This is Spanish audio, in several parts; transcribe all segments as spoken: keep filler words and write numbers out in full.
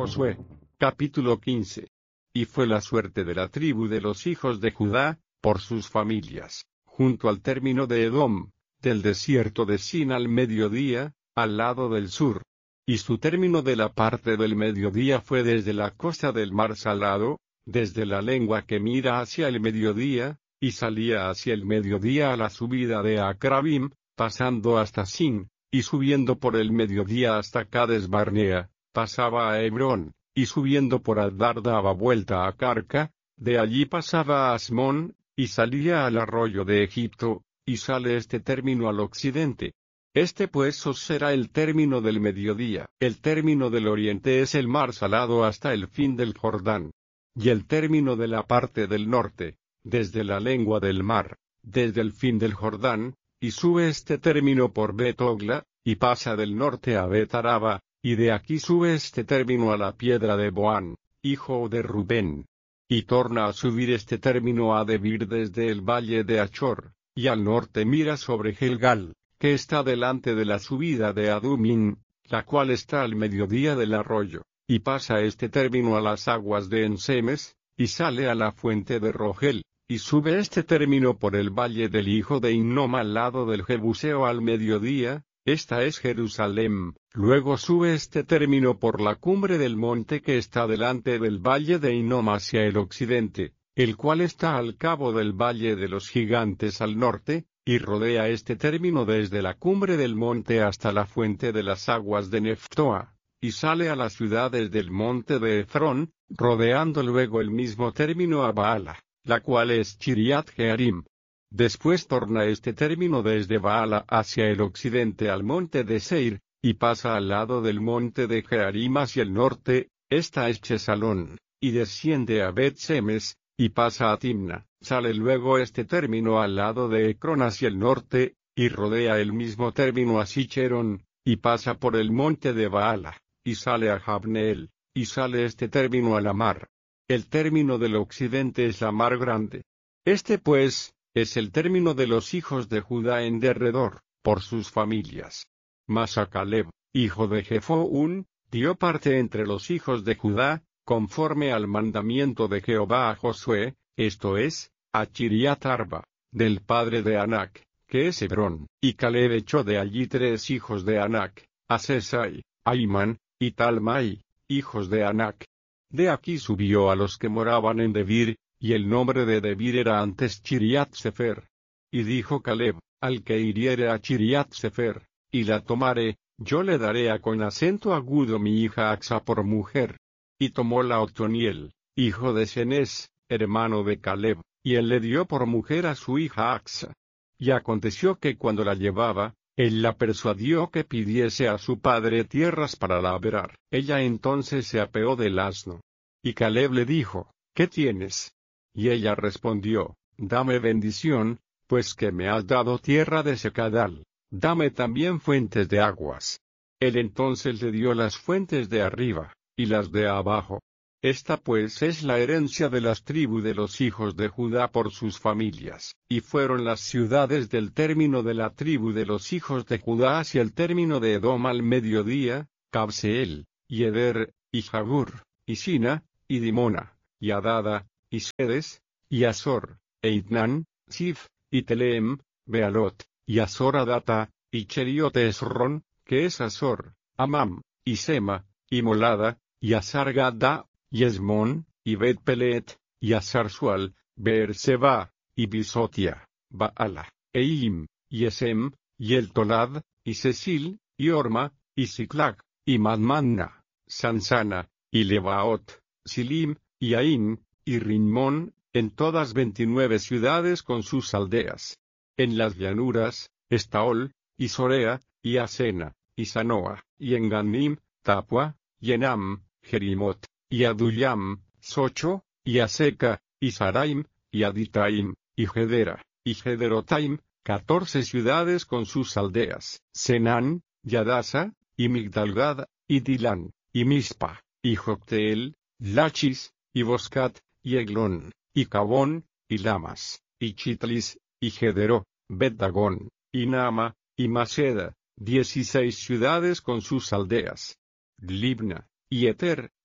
Josué. Capítulo quince. Y fue la suerte de la tribu de los hijos de Judá, por sus familias, junto al término de Edom, del desierto de Sin al mediodía, al lado del sur. Y su término de la parte del mediodía fue desde la costa del mar Salado, desde la lengua que mira hacia el mediodía, y salía hacia el mediodía a la subida de Acrabim, pasando hasta Sin, y subiendo por el mediodía hasta Cades Barnea, pasaba a Hebrón, y subiendo por Adar daba vuelta a Carca, de allí pasaba a Asmón, y salía al arroyo de Egipto, y sale este término al occidente. Este pues os será el término del mediodía. El término del oriente es el mar Salado hasta el fin del Jordán. Y el término de la parte del norte, desde la lengua del mar, desde el fin del Jordán, y sube este término por Bet-Ogla, y pasa del norte a Bet-Araba, y de aquí sube este término a la piedra de Boán, hijo de Rubén. Y torna a subir este término a Debir desde el valle de Achor, y al norte mira sobre Gilgal, que está delante de la subida de Adumín, la cual está al mediodía del arroyo, y pasa este término a las aguas de Ensemes, y sale a la fuente de Rogel, y sube este término por el valle del hijo de Hinnom al lado del Jebuseo al mediodía, esta es Jerusalén. Luego sube este término por la cumbre del monte que está delante del valle de Hinnom hacia el occidente, el cual está al cabo del valle de los gigantes al norte, y rodea este término desde la cumbre del monte hasta la fuente de las aguas de Neftoa, y sale a las ciudades del monte de Efrón, rodeando luego el mismo término a Baala, la cual es Chiriat Jearim. Después torna este término desde Baala hacia el occidente al monte de Seir, y pasa al lado del monte de Jearim hacia el norte, esta es Chesalón, y desciende a Bet-Semes, y pasa a Timna. Sale luego este término al lado de Ecrón hacia el norte, y rodea el mismo término a Sicherón, y pasa por el monte de Baala, y sale a Jabneel, y sale este término a la mar. El término del occidente es la mar grande. Este pues, es el término de los hijos de Judá en derredor, por sus familias. Mas a Caleb, hijo de Jefoún, dio parte entre los hijos de Judá, conforme al mandamiento de Jehová a Josué, esto es, a Chiriat Arba, del padre de Anac, que es Hebrón. Y Caleb echó de allí tres hijos de Anac, a Sesai, Aimán, y Talmai, hijos de Anac. De aquí subió a los que moraban en Debir, y el nombre de Debir era antes Chiriat Sefer. Y dijo Caleb, al que hiriere a Chiriat Sefer, y la tomare, yo le daré a con acento agudo mi hija Axa por mujer. Y tomó la Otoniel, hijo de Cenez, hermano de Caleb, y él le dio por mujer a su hija Axa. Y aconteció que cuando la llevaba, él la persuadió que pidiese a su padre tierras para labrar. Ella entonces se apeó del asno. Y Caleb le dijo, ¿qué tienes? Y ella respondió, dame bendición, pues que me has dado tierra de secadal, dame también fuentes de aguas. Él entonces le dio las fuentes de arriba, y las de abajo. Esta pues es la herencia de las tribus de los hijos de Judá por sus familias. Y fueron las ciudades del término de la tribu de los hijos de Judá hacia el término de Edom al mediodía, Cabseel, y Eder, y Jagur, y Sina, y Dimona, y Adada, y Sedes, y Azor, e Itnán, Sif, y Teleem, Bealot, y Azor Adata, y Cheriot Esron, que es Azor, Amam, y Sema, y Molada, y Azar-Gadá, y Esmón, y Bet-Pelet, y Azar-Sual, Beer-Seba, y Bisotia, Baala, Eim, y Esem, y El Tolad, y Cecil, y Orma, y Siclag, y Madmanna, Sansana, y Lebaot, Silim, y Ain, y Rimmón, en todas veintinueve ciudades con sus aldeas. En las llanuras, Estaol, y Sorea, y Asena, y Sanoa, y en Ganim, Tapua, y Enam, Jerimot, y Adullam, Socho, y Aseca, y Saraim, y Aditaim, y Gedera, y Gederotaim, catorce ciudades con sus aldeas. Senán, y Adasa, y Migdalgad, y Dilán, y Mispa, y Jocteel, Lachis, y Boscat, y Eglón, y Cabón, y Lamas, y Chitlis, y Gedero, Bet-Dagón, y Nama, y Maceda, dieciséis ciudades con sus aldeas. Libna, y Eter,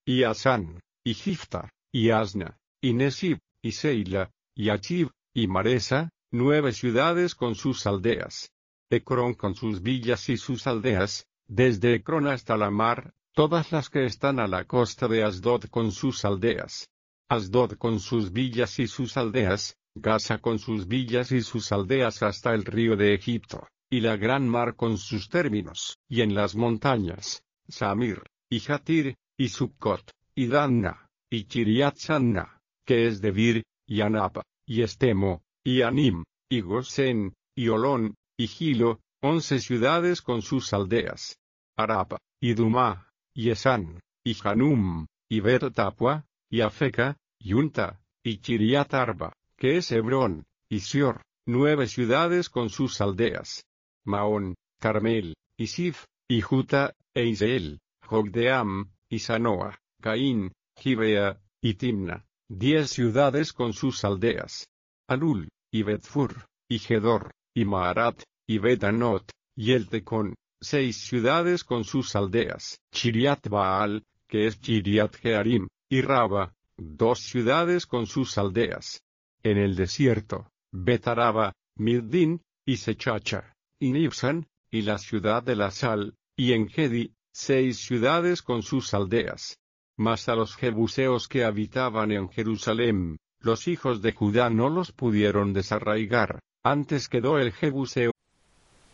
y Asán, y Gifta, y Asna, y Nesib, y Seila, y Achib, y Maresa, nueve ciudades con sus aldeas. Ecrón con sus villas y sus aldeas, desde Ecrón hasta la mar, todas las que están a la costa de Asdod con sus aldeas. Asdod con sus villas y sus aldeas, Gaza con sus villas y sus aldeas hasta el río de Egipto, y la gran mar con sus términos, y en las montañas, Samir, y Jatir, y Succot, y Danna, y Kiriat Sanna, que es Debir, y Anapa, y Estemo, y Anim, y Gosén, y Olón, y Gilo, once ciudades con sus aldeas. Arapa, y Dumá, y Esán, y Hanum, y Bet-Tapua, y Afeca, y Unta, y Kiriat Arba, que es Hebrón, y Sior, nueve ciudades con sus aldeas. Maón, Carmel, y Sif, y Juta, e Iseel, Jogdeam, y Sanoa, Caín, Gibea, y Timna, diez ciudades con sus aldeas. Alul, y Betfur, y Gedor, y Maarat, y Betanot, y Eltecón, seis ciudades con sus aldeas. Chiriat Baal, que es Chiriat Jearim, y Raba, dos ciudades con sus aldeas. En el desierto, Betaraba, Middin, y Sechacha, y Nibsan, y la ciudad de la sal, y Engedi, seis ciudades con sus aldeas. Mas a los jebuseos que habitaban en Jerusalén, los hijos de Judá no los pudieron desarraigar, antes quedó el jebuseo